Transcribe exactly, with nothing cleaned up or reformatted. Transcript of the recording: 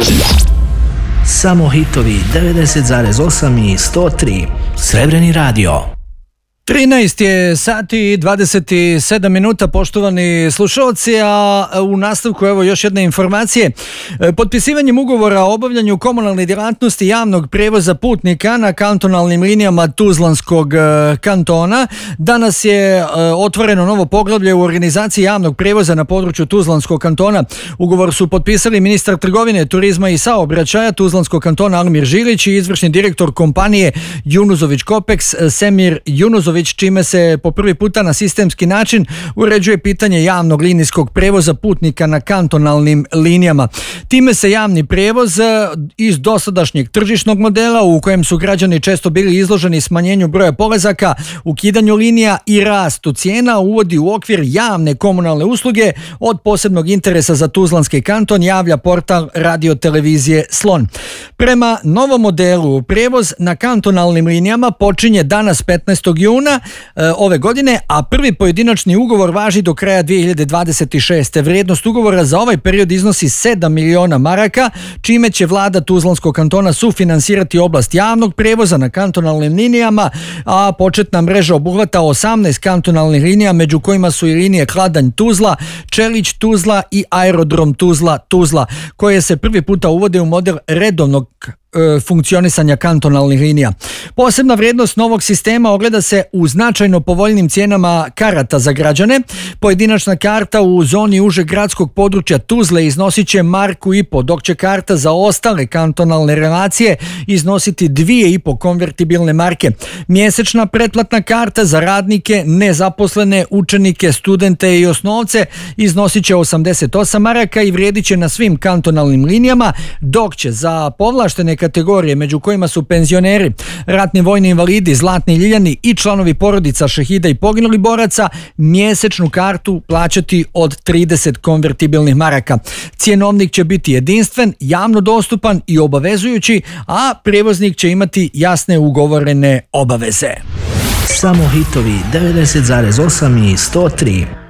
Samo hitovi devedeset zarez osam i sto tri. Srebreni radio. trinaest je sati i dvadeset sedam minuta, poštovani slušalci, a u nastavku evo još jedne informacije. Potpisivanjem ugovora o obavljanju komunalne djelatnosti javnog prijevoza putnika na kantonalnim linijama Tuzlanskog kantona danas je otvoreno novo poglavlje u organizaciji javnog prijevoza na području Tuzlanskog kantona. Ugovor su potpisali ministar trgovine, turizma i saobraćaja Tuzlanskog kantona Almir Žilić i izvršni direktor kompanije Junuzović Kopeks Semir Junuzović, čime se po prvi puta na sistemski način uređuje pitanje javnog linijskog prevoza putnika na kantonalnim linijama. Time se javni prevoz iz dosadašnjeg tržišnog modela, u kojem su građani često bili izloženi smanjenju broja polazaka, ukidanju linija i rastu cijena, uvodi u okvir javne komunalne usluge od posebnog interesa za Tuzlanski kanton, javlja portal radio televizije Slon. Prema novom modelu, prevoz na kantonalnim linijama počinje danas petnaestog juna ove godine, a prvi pojedinačni ugovor važi do kraja dvije hiljade dvadeset šeste. Vrijednost ugovora za ovaj period iznosi sedam miliona maraka, čime će vlada Tuzlanskog kantona sufinansirati oblast javnog prevoza na kantonalnim linijama, a početna mreža obuhvata osamnaest kantonalnih linija, među kojima su i linije Kladanj-Tuzla, Čelić-Tuzla i Aerodrom Tuzla-Tuzla, koje se prvi puta uvode u model redovnog funkcionisanja kantonalnih linija. Posebna vrijednost novog sistema ogleda se u značajno povoljnim cijenama karata za građane. Pojedinačna karta u zoni užeg gradskog područja Tuzle iznosit će marku i po, dok će karta za ostale kantonalne relacije iznositi dvije i po konvertibilne marke. Mjesečna pretplatna karta za radnike, nezaposlene, učenike, studente i osnovce iznosit će osamdeset osam maraka i vrijedit će na svim kantonalnim linijama, dok će za povlaštene kategorije, među kojima su penzioneri, ratni vojni invalidi, zlatni ljiljani i članovi porodica šehida i poginulih boraca, mjesečnu kartu plaćati od trideset konvertibilnih maraka. Cjenovnik će biti jedinstven, javno dostupan i obavezujući, a prijevoznik će imati jasne ugovorene obaveze. Samo hitovi devedeset zarez osam i sto tri.